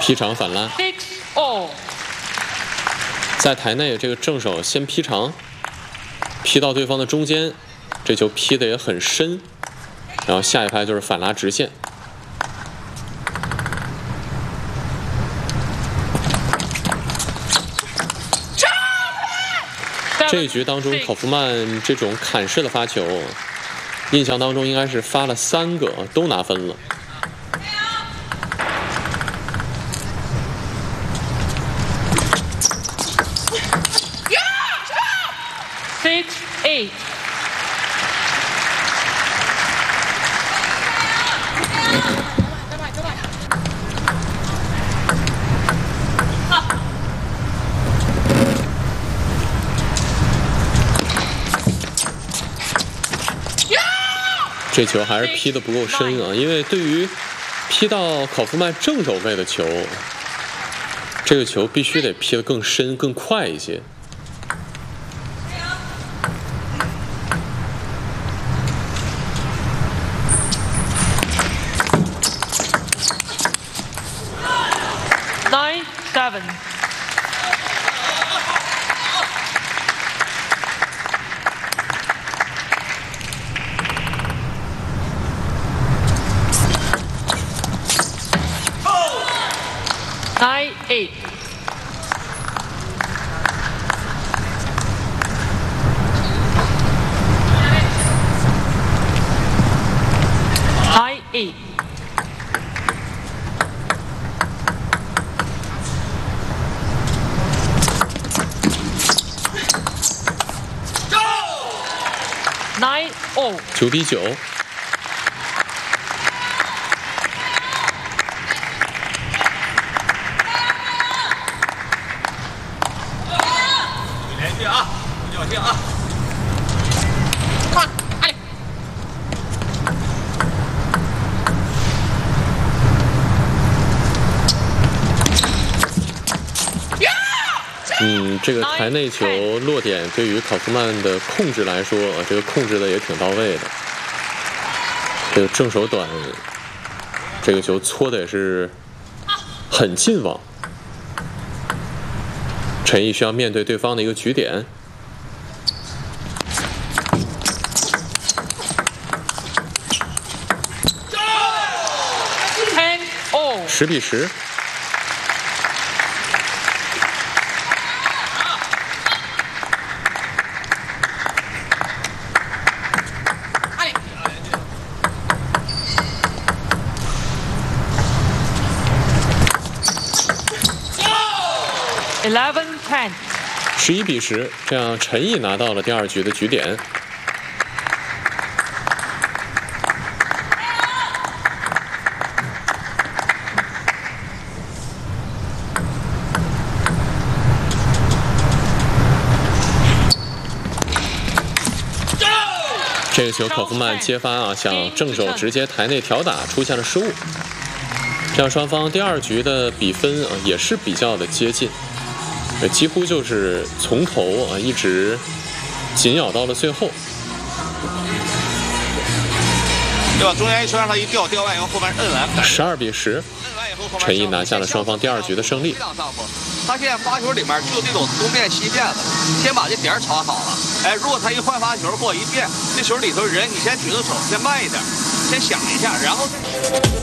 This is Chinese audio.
劈长反拉，在台内这个正手先劈长，劈到对方的中间，这球劈的也很深，然后下一拍就是反拉直线。这一局当中，考夫曼这种砍式的发球，印象当中应该是发了3个，都拿分了。 6-8。 这球还是劈得不够深啊，因为对于劈到考夫曼正手位的球，这个球必须得劈得更深、更快一些。 9-7。 9-8。 9-8。 9-0。 9比9。 连续啊，不较劲啊！ 这个台内球落点对于考夫曼的控制来说，这个控制的也挺到位的。这个正手短，这个球搓的也是很近网。陈毅需要面对对方的一个局点。 10比10。 11-10。 11比10，这样陈毅拿到了第2局的局点。这个球考夫曼接发啊，想正手直接台内挑打，出现了失误。这样双方第2局的比分啊也是比较的接近。 几乎就是从头啊一直紧咬到了最后。 对吧？中间一球让他一掉，掉完以后后面摁完。 12比10，陈毅拿下了双方第2局的胜利。 他现在发球里面就这种东变西变的，先把这点查好了。哎，如果他一换发球或一变，这球里头人你先举着手，先慢一点，先想一下，然后再。